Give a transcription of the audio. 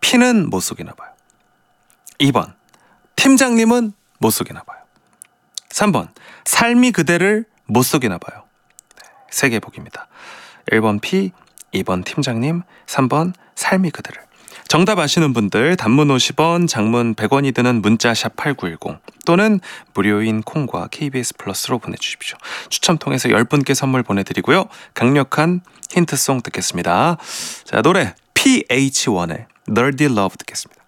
P는 못 속이나 봐요. 2번 팀장님은 못 속이나 봐요. 3번 삶이 그대를 못 속이나 봐요. 3개 보기입니다. 1번 P, 2번 팀장님, 3번 삶이 그대를. 정답 아시는 분들 단문 50원, 장문 100원이 드는 문자 샵 8910 또는 무료인 콩과 KBS 플러스로 보내주십시오. 추첨 통해서 10분께 선물 보내드리고요. 강력한 힌트송 듣겠습니다. 자, 노래 PH1의 Nerdy Love 듣겠습니다.